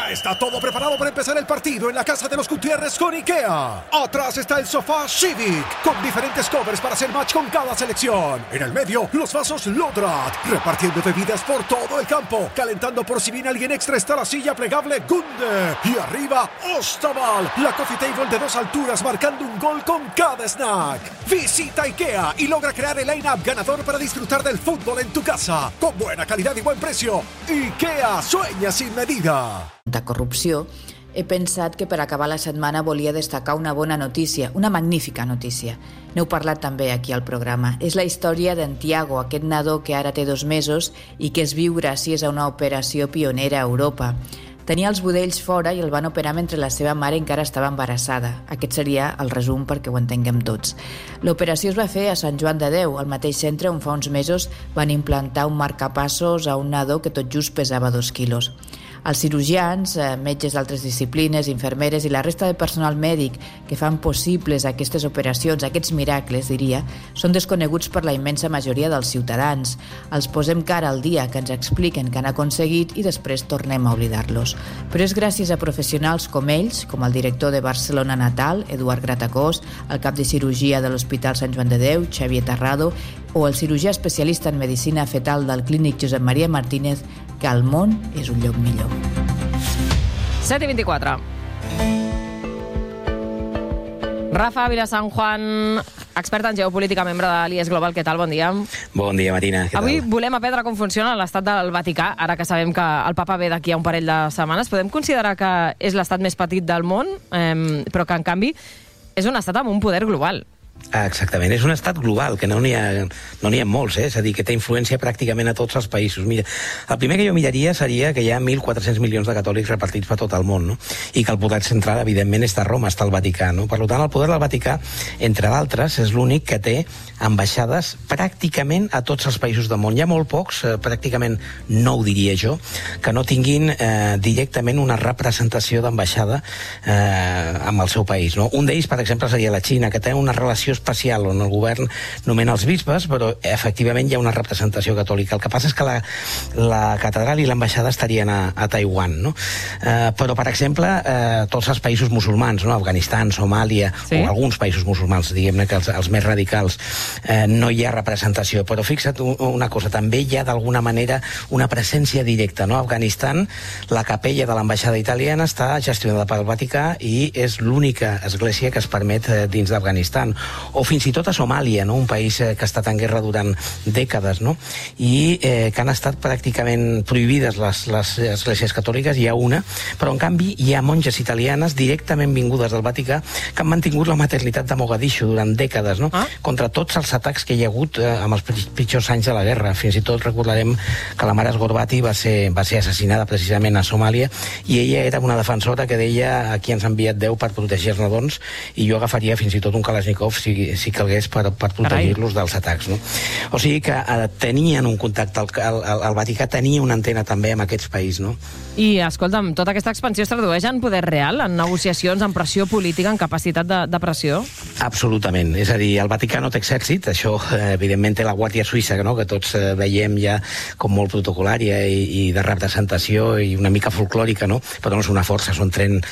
Ya está todo preparado para empezar el partido en la casa de los Gutiérrez con IKEA. Atrás está el sofá Civic, con diferentes covers para hacer match con cada selección. En el medio, los vasos Lodrat, repartiendo bebidas por todo el campo. Calentando por si viene alguien extra está la silla plegable Gunde. Y arriba, Ostaval, la coffee table de 2 alturas marcando un gol con cada snack. Visita IKEA y logra crear el line-up ganador para disfrutar del fútbol en tu casa. Con buena calidad y buen precio. IKEA sueña sin medida. De corrupció, he pensat que per acabar la setmana volia destacar una bona notícia, una magnífica notícia. N'heu parlat també aquí al programa. És la història d'en Tiago, aquest nadó que ara té 2 mesos i que es viu gràcies a una operació pionera a Europa. Tenia els budells fora i el van operar mentre la seva mare encara estava embarassada. Aquest seria el resum perquè ho entenguem tots. L'operació es va fer a Sant Joan de Déu, al mateix centre on fa uns mesos van implantar un marcapassos a un nadó que tot just pesava 2 quilos. Els cirurgians, metges d'altres disciplines, infermeres i la resta de personal mèdic que fan possibles aquestes operacions, aquests miracles, diria, són desconeguts per la immensa majoria dels ciutadans. Els posem cara al dia, que ens expliquen què han aconseguit i després tornem a oblidar-los. Però és gràcies a professionals com ells, com el director de Barcelona Natal, Eduard Gratacós, el cap de cirurgia de l'Hospital Sant Joan de Déu, Xavier Tarrado, o el cirurgià especialista en medicina fetal del Clínic Josep Maria Martínez, que el món és un lloc millor. 7:24. Rafa Vilasan Juan, expert en geopolítica, membre de l'IES Global. Què tal? Bon dia. Bon dia, Marina. Avui volem aprendre com funciona l'estat del Vaticà, ara que sabem que el papa ve d'aquí a un parell de setmanes. Podem considerar que és l'estat més petit del món, però que, en canvi, és un estat amb un poder global. Exactament, és un estat global, que no n'hi ha molts, és a dir, que té influència pràcticament a tots els països. Mira, el primer que jo miraria seria que hi ha 1.400 milions de catòlics repartits per tot el món, no? I que el poder central, evidentment, està a Roma, està al Vaticà, no? Per tant, el poder del Vaticà, entre d'altres, és l'únic que té ambaixades pràcticament a tots els països del món. Hi ha molt pocs, pràcticament no ho diria jo, que no tinguin directament una representació d'ambaixada amb el seu país, no? Un d'ells, per exemple, seria la Xina, que té una relació especial on el govern nomena els bisbes, però efectivament hi ha una representació catòlica. El que passa és que la catedral i l'ambaixada estarien a Taiwan, no? Però, per exemple, tots els països musulmans, no? Afganistan, Somàlia, sí, o alguns països musulmans, diguem-ne que els més radicals, no hi ha representació. Però fixa't una cosa, també hi ha d'alguna manera una presència directa, no? A Afganistan, la capella de l'ambaixada italiana està gestionada pel Vaticà i és l'única església que es permet dins d'Afganistan. O fins i tot a Somàlia, no? Un país que ha estat en guerra durant dècades, no? I que han estat pràcticament prohibides les esglésies catòliques. Hi ha una, però en canvi hi ha monges italianes directament vingudes del Vaticà que han mantingut la maternitat de Mogadishu durant dècades, no? Contra tots els atacs que hi ha hagut amb els pitjors anys de la guerra. Fins i tot recordarem que la mare Sgorbati va ser assassinada precisament a Somàlia i ella era una defensora que deia: aquí ens ha enviat Déu per protegir-nos, doncs, i jo agafaria fins i tot un Kalashnikov si calgués per protegir-los dels atacs, no? O sigui que tenien un contacte, el Vaticà tenia una antena també amb aquests països, no? I, escolta'm, tota aquesta expansió es tradueix en poder real, en negociacions, en pressió política, en capacitat de pressió? Absolutament. És a dir, el Vaticà no té exèrcit, això evidentment té la Guàrdia Suïssa, no? Que tots veiem ja com molt protocolària i de representació i una mica folclòrica, no? Però no és una força, són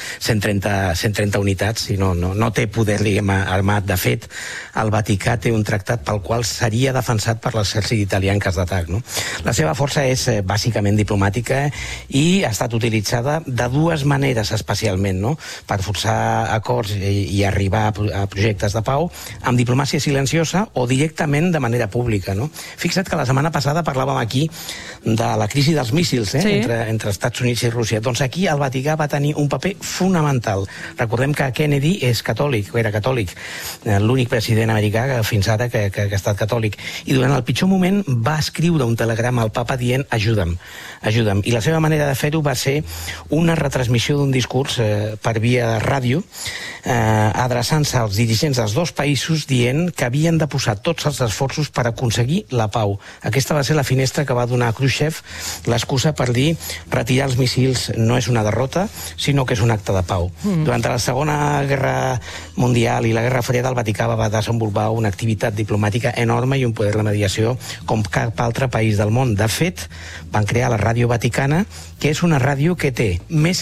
130 unitats i no té poder, diguem, armat. De fet, el Vaticà té un tractat pel qual seria defensat per l'exèrcit italià en cas d'atac, no? La seva força és bàsicament diplomàtica i ha estat utilitzada de 2 maneres especialment, no? Per forçar acords i arribar a projectes de pau, amb diplomàcia silenciosa o directament de manera pública, no? Fixa't que la setmana passada parlàvem aquí de la crisi dels míssils, sí, entre Estats Units i Rússia. Doncs aquí el Vaticà va tenir un paper fonamental. Recordem que Kennedy és catòlic, o era catòlic, l'únic president americà fins ara que ha estat catòlic, i durant el pitjor moment va escriure un telegrama al papa dient: ajuda'm. I la seva manera de fer-ho va ser una retransmissió d'un discurs per via ràdio, adreçant-se als dirigents dels 2 països dient que havien de posar tots els esforços per aconseguir la pau. Aquesta va ser la finestra que va donar Khrushchev l'excusa per dir: retirar els míssils no és una derrota, sinó que és un acte de pau. Durant la Segona Guerra Mundial i la Guerra Freda, el Vaticà va desenvolupar una activitat diplomàtica enorme i un poder de mediació com cap altre país del món. De fet, van crear la Ràdio Vaticana, que és una ràdio que té més